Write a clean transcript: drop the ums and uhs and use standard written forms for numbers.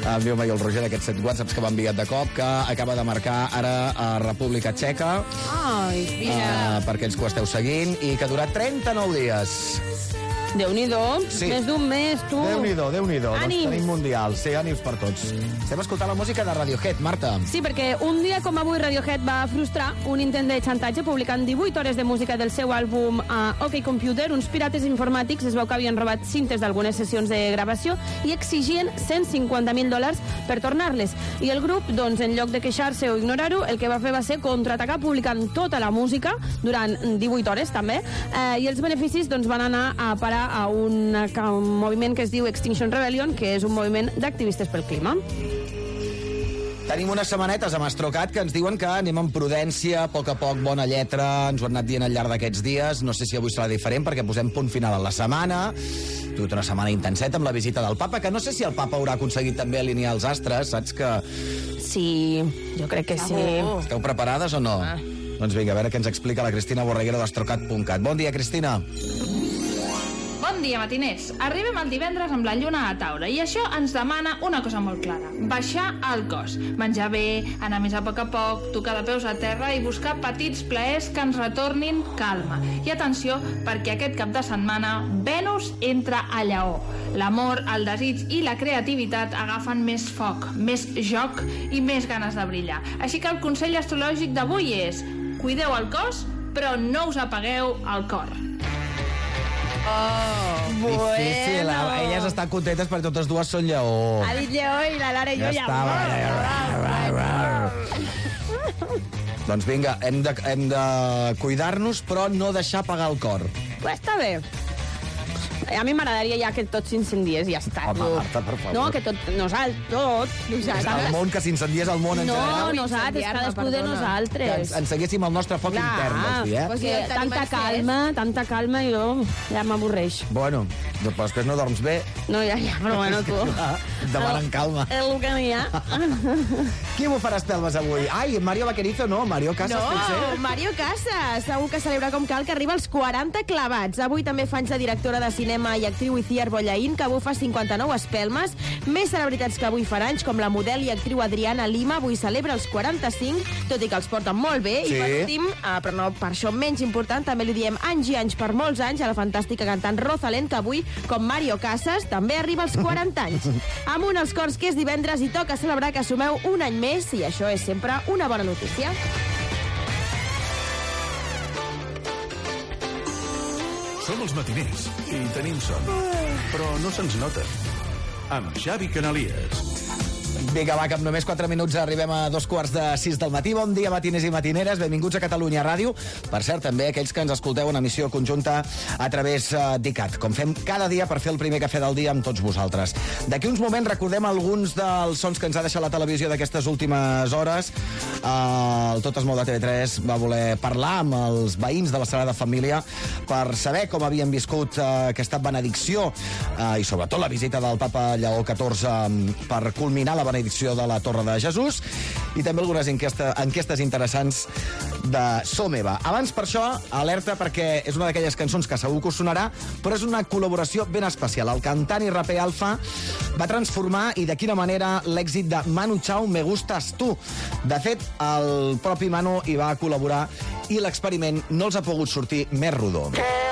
Enviu-me el Roger d'aquests 7 whatsapps que m'ha enviat de cop, que acaba de marcar ara a República Txeca. Ai, mira. Per aquells que ho esteu seguint, i que ha durat 39 dies. Déu-n'hi-do, Sí. Més d'un mes, tu. Déu-n'hi-do. Ànims. Doncs tenim Mundial. Sí, ànims per tots. Estem escoltant la música de Radiohead, Marta. Sí, perquè un dia com avui Radiohead va frustrar un intent de xantatge publicant 18 hores de música del seu àlbum OK Computer. Uns pirates informàtics es veu que havien robat cintes d'algunes sessions de gravació i exigien $150,000 per tornar-les. I el grup, doncs, en lloc de queixar-se o ignorar-ho, el que va fer va ser contraatacar publicant tota la música durant 18 hores, també, i els beneficis doncs, van anar a parar a un moviment que es diu Extinction Rebellion, que és un moviment d'activistes pel clima. Tenim unes setmanetes amb Astrocat que ens diuen que anem amb prudència, a poc, bona lletra, ens ho han anat dient al llarg d'aquests dies. No sé si avui serà diferent perquè posem punt final a la setmana. Tota una setmana intenseta amb la visita del papa, que no sé si el papa haurà aconseguit també alinear els astres, saps que... Sí, jo crec que sí. Esteu preparades o no? Doncs vinga, a veure què ens explica la Cristina Borreguera d'Astrocat.cat. Bon dia, Cristina. Bon dia, matiners. Arribem el divendres amb la lluna a taula i això ens demana una cosa molt clara: baixar el cos, menjar bé, anar més a poc, tocar de peus a terra i buscar petits plaers que ens retornin calma. I atenció, perquè aquest cap de setmana Venus entra a Lleó. L'amor, el desig i la creativitat agafen més foc, més joc i més ganes de brillar. Així que el consell astrològic d'avui és: cuideu el cos, però no us apagueu el cor. Difícil, elles estan contentes perquè totes dues són lleó. Ha dit Lleó i la Lara i jo ja... Doncs vinga, hem de cuidar-nos, però no deixar apagar el cor. Pues està bé. A mi m'agradaria ja que tot s'incendiés i ja està. Home, Marta, per favor. No, que tot, nosaltres. El món, que s'incendiés el món en general. No, nosaltres, cadascú de Que nosaltres. enceguéssim el nostre foc intern, vols dir, Pues eh? que tanta calma i jo ja m'avorreix. Bueno, després no dorms bé, No, ja, però bueno, tu... demanen calma. És el que n'hi ha. Qui bufarà espelmes avui? Ai, Mario Vaquerizo, no? Mario Casas, potser? No, Mario Casas, segur que celebra com cal, que arriba als 40 clavats. Avui també fa anys de directora de cinema i actriu Iciar Bollaín, que bufa 59 espelmes. Més celebritats que avui fan anys, com la model i actriu Adriana Lima, avui celebra els 45, tot i que els porten molt bé. Sí. I per últim, però no per això menys important, també li diem anys i anys per molts anys a la fantàstica cantant Rosalén, que avui, com Mario Casas, també arriba als 40 anys. Amunt els cors, que és divendres i toca celebrar que sumeu un any més, i això és sempre una bona notícia. Som els matiners i tenim son, però no se'ns nota. Amb Xavi Canalies. Vinga, va, que amb només 4 minuts arribem a 2:45 del matí. Bon dia, matiners i matineres. Benvinguts a Catalunya Ràdio. Per cert, també aquells que ens escolteu en emissió conjunta a través d'ICAT, com fem cada dia per fer el primer cafè del dia amb tots vosaltres. D'aquí uns moments recordem alguns dels sons que ens ha deixat la televisió d'aquestes últimes hores. El Tot es mou de TV3 va voler parlar amb els veïns de la Sagrada Família per saber com havien viscut aquesta benedicció i sobretot la visita del papa Lleó XIV per culminar la benedicció de la Torre de Jesús, i també algunes enquestes interessants de Someva. Abans, per això, alerta, perquè és una d'aquelles cançons que segur que us sonarà, però és una col·laboració ben especial. El cantant i raper Alfa va transformar, i de quina manera, l'èxit de Manu Chao, Me Gustas Tu. De fet, el propi Manu hi va col·laborar i l'experiment no els ha pogut sortir més rodó.